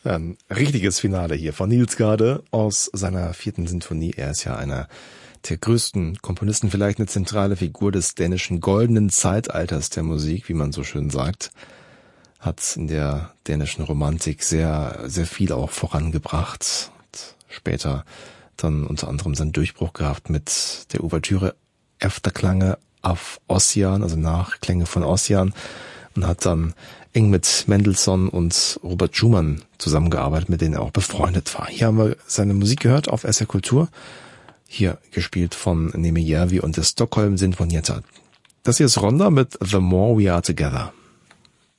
Ein richtiges Finale hier von Niels Gade aus seiner 4. Sinfonie. Er ist ja einer der größten Komponisten, vielleicht eine zentrale Figur des dänischen goldenen Zeitalters der Musik, wie man so schön sagt. Hat in der dänischen Romantik sehr, sehr viel auch vorangebracht. Hat später dann unter anderem seinen Durchbruch gehabt mit der Ouvertüre Efterklange auf Ossian, also Nachklänge von Ossian, und hat dann eng mit Mendelssohn und Robert Schumann zusammengearbeitet, mit denen er auch befreundet war. Hier haben wir seine Musik gehört auf SR Kultur, hier gespielt von Neme Järvi und der Stockholm Sinfonietta. Das hier ist Ronda mit The More We Are Together.